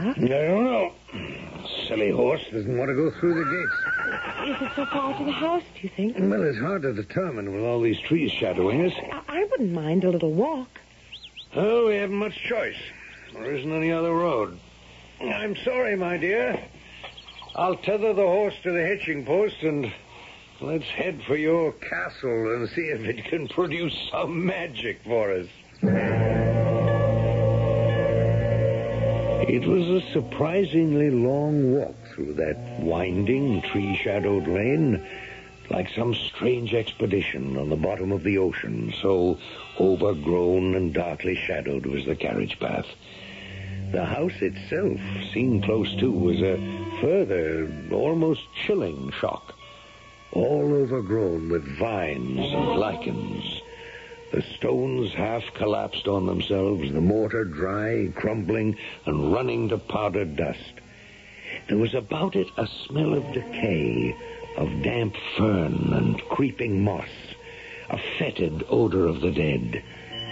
Papa? I don't know. Silly horse doesn't want to go through the gates. Is it so far to the house, do you think? Well, it's hard to determine with all these trees shadowing us. I wouldn't mind a little walk. Oh, we haven't much choice. There isn't any other road. I'm sorry, my dear. I'll tether the horse to the hitching post and let's head for your castle and see if it can produce some magic for us. It was a surprisingly long walk through that winding, tree-shadowed lane, like some strange expedition on the bottom of the ocean, so overgrown and darkly shadowed was the carriage path. The house itself, seen close to, was a further, almost chilling shock. All overgrown with vines and lichens. The stones half collapsed on themselves, the mortar dry, crumbling, and running to powdered dust. There was about it a smell of decay, of damp fern and creeping moss, a fetid odor of the dead.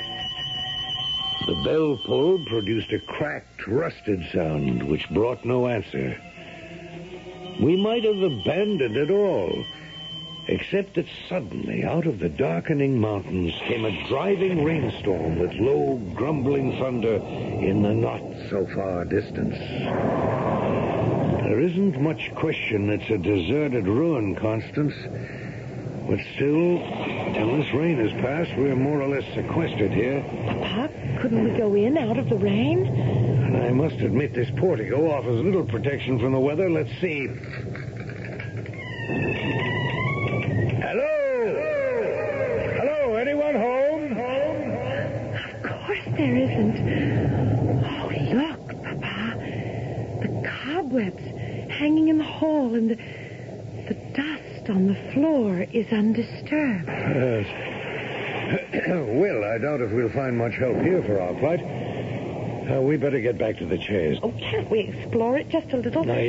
The bell pull produced a cracked, rusted sound which brought no answer. We might have abandoned it all, except that suddenly, out of the darkening mountains, came a driving rainstorm with low, grumbling thunder in the not-so-far distance. There isn't much question it's a deserted ruin, Constance. But still, till this rain has passed, we're more or less sequestered here. Papa, couldn't we go in out of the rain? And I must admit this portico offers little protection from the weather. Let's see. Hello, anyone home? Of course there isn't. Oh, look, Papa. The cobwebs hanging in the hall and the dust on the floor is undisturbed. Well, I doubt if we'll find much help here for our plight. We better get back to the chairs. Oh, can't we explore it just a little? Now,